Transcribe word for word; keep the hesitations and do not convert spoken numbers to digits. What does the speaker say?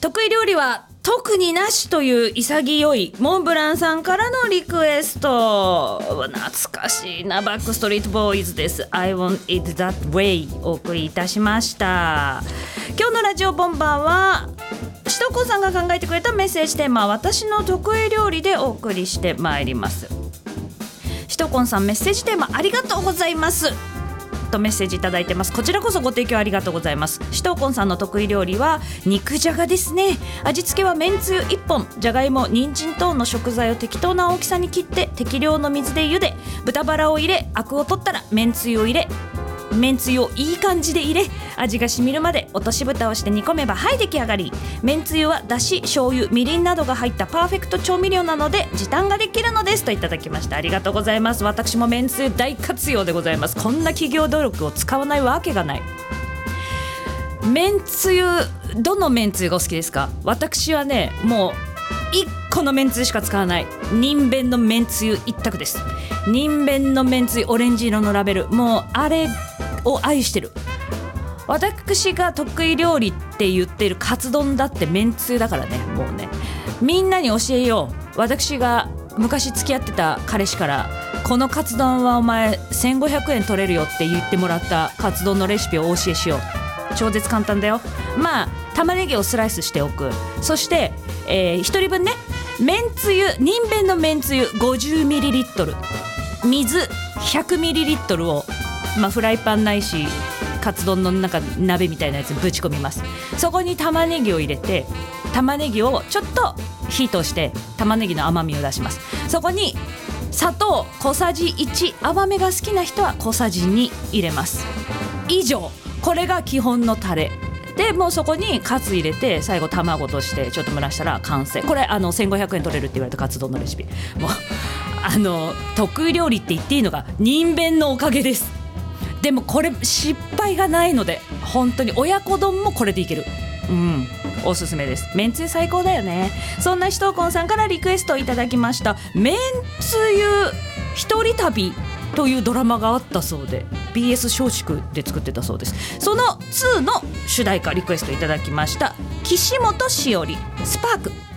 得意料理は特になしという潔いモンブランさんからのリクエスト。懐かしいな。バックストリートボーイズです。 I want it that way お送りいたしました。今日のラジオボンバーはしとこさんが考えてくれたメッセージテーマ、私の得意料理でお送りしてまいります。しとこんさん、メッセージテーマありがとうございますとメッセージいただいてます。こちらこそご提供ありがとうございます。しとこんさんの得意料理は肉じゃがですね。味付けはめんつゆいっぽん、じゃがいも、人参等の食材を適当な大きさに切って適量の水で茹で、豚バラを入れ、アクを取ったらめんつゆを入れ、めんつゆをいい感じで入れ、味がしみるまで落とし蓋をして煮込めばはい出来上がり。めんつゆはだし、醤油、みりんなどが入ったパーフェクト調味料なので時短ができるのですといただきました。ありがとうございます。私もめんつゆ大活用でございます。こんな企業努力を使わないわけがない。めんつゆ、どのめんつゆがお好きですか？私はね、もういっこのめんつゆしか使わない人弁のめんつゆ一択です。人弁のめんつゆ、オレンジ色のラベル、もうあれを愛してる。私が得意料理って言ってるカツ丼だってめんつゆだからね。もうね、みんなに教えよう。私が昔付き合ってた彼氏から、このカツ丼はお前せんごひゃくえん取れるよって言ってもらったカツ丼のレシピをお教えしよう。超絶簡単だよ。まあ玉ねぎをスライスしておく。そして、えー、ひとりぶんね、めんつゆ、人弁のめんつゆ ごじゅうミリリットル、 水 ひゃくミリリットル を、まあ、フライパンないしカツ丼の中鍋みたいなやつにぶち込みます。そこに玉ねぎを入れて、玉ねぎをちょっと火通して玉ねぎの甘みを出します。そこに砂糖小さじいち、甘めが好きな人は小さじに入れます。以上、これが基本のタレで、もうそこにカツ入れて最後卵としてちょっと蒸らしたら完成。これあのせんごひゃくえん取れるって言われたカツ丼のレシピ。もうあの得意料理って言っていいのが人弁のおかげです。でもこれ失敗がないので本当に親子丼もこれでいける。うん、おすすめです。めんつゆ最高だよね。そんなしとうこんさんからリクエストをいただきました。めんつゆ一人旅というドラマがあったそうで ビーエス 松竹で作ってたそうです。そのにの主題歌リクエストいただきました。岸本しおり、スパーク。